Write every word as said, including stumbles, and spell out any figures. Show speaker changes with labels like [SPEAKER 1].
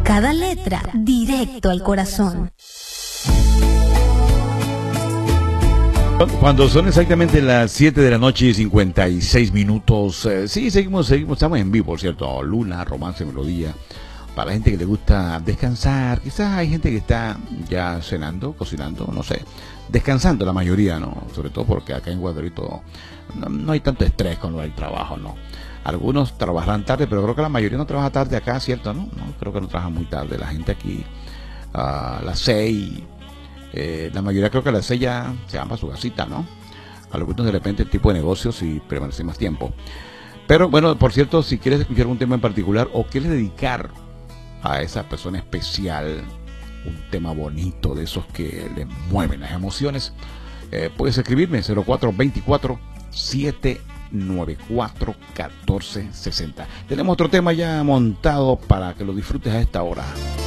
[SPEAKER 1] cada letra directo al corazón.
[SPEAKER 2] Cuando son exactamente las siete de la noche y cincuenta y seis minutos, eh, sí, seguimos, seguimos, estamos en vivo, ¿cierto? Luna, Romance, Melodía. Para la gente que le gusta descansar, quizás hay gente que está ya cenando, cocinando, no sé, descansando la mayoría, ¿no? Sobre todo porque acá en Guadalito no, no hay tanto estrés con lo del trabajo, ¿no? Algunos trabajarán tarde, pero creo que la mayoría no trabaja tarde acá, ¿cierto? No, no creo que no trabaja muy tarde. La gente aquí a las seis, eh, la mayoría creo que a las seis ya se van para su casita, ¿no? Algunos de repente el tipo de negocios y permanecen más tiempo. Pero bueno, por cierto, si quieres escuchar un tema en particular o quieres dedicar a esa persona especial un tema bonito de esos que le mueven las emociones, eh, puedes escribirme cero cuatro veinticuatro, siete nueve cuatro, catorce sesenta. Tenemos otro tema ya montado para que lo disfrutes a esta hora.